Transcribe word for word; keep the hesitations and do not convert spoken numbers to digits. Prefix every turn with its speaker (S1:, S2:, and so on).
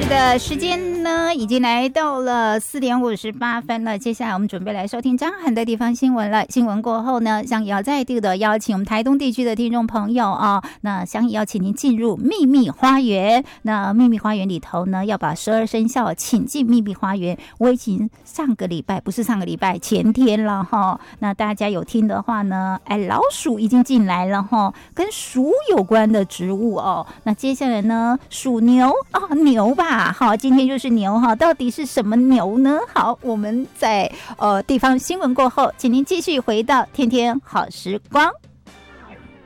S1: 的时间呢，已经来到了四点五十八分了。接下来我们准备来收听张涵的地方新闻了。新闻过后呢，想也要再度的邀请我们台东地区的听众朋友啊，那想也要请您进入秘密花园。那秘密花园里头呢，要把十二生肖请进秘密花园。我已经上个礼拜，不是上个礼拜，前天了哈。那大家有听的话呢，哎，老鼠已经进来了哈，跟鼠有关的植物哦。那接下来呢，属牛啊，牛吧。好，今天就是牛哈，到底是什么牛呢？好，我们在呃地方新闻过后，请您继续回到天天好时光。